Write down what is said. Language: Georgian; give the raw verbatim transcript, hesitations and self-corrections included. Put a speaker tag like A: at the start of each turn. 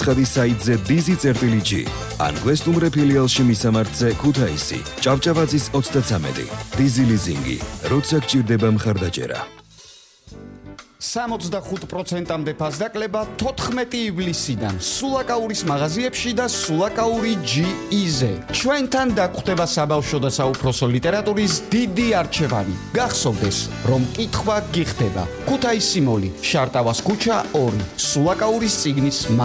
A: ცხადი საიტზე დიზი წერტილი ჯი. ან გვესტუმრე ფილიალში მისამართზე ქუთაისი, ჭავჭავაძის ოცდაცამეტი. დიზი ლიზინგი, როცა გჭირდება მხარდაჭერა.
B: სამოცდახუთ პროცენტამდე ფასდაკლება თოთხმეტი ივლისიდან სულაკაურის მაღაზიებში და სულაკაური ჯი-იზე. ჩვენთან დაგხვდება საბავშვო და საუფროსო ლიტერატურის დიდი არჩევანი. გახსოვდეს, რომ კითხვა გიხდება. ქუთაისი მოლი, შარტავას ქუჩა ორი, სულაკაურის წიგნის